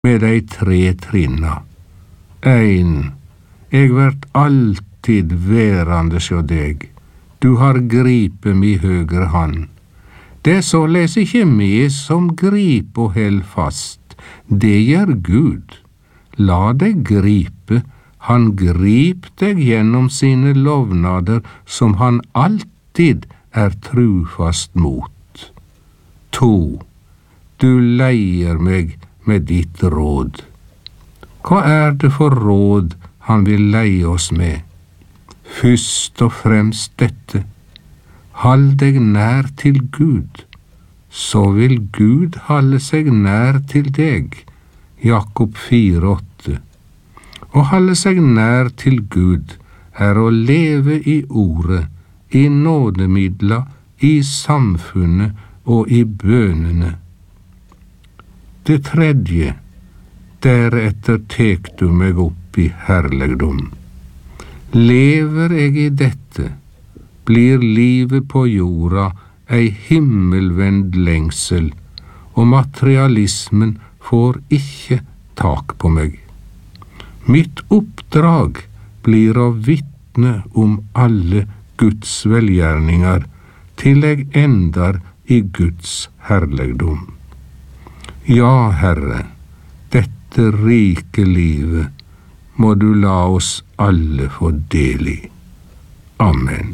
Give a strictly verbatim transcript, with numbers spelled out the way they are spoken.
med de tre trinna. Ein, eg vert alltid værande sjå deg. Du har gripet mi høgre hand. Det er såleis ikkje me som grip og held fast. Det gjer Gud. La deg gripe. Han grip deg gjennom sine lovnader som han alltid er trufast mot. To. Du leier meg med ditt råd. Hva er det for råd han vil leie oss med? Først og fremst dette. Hold deg nær til Gud, så vil Gud holde seg nær til deg. Jakob fire åtte. Å holde seg nær til Gud er å leve i ordet, i nådemidler, i samfunnet og i bønene. Det tredje, deretter tek du meg opp i herlegdom. Lever jeg i dette, blir livet på jorda ei himmelvend lengsel, og materialismen får ikke tak på meg. Mitt oppdrag blir å vitne om alle Guds velgjerninger, til jeg endar i Guds herlegdom. Ja, Herre, dette rike livet må du la oss alle få del i. Amen.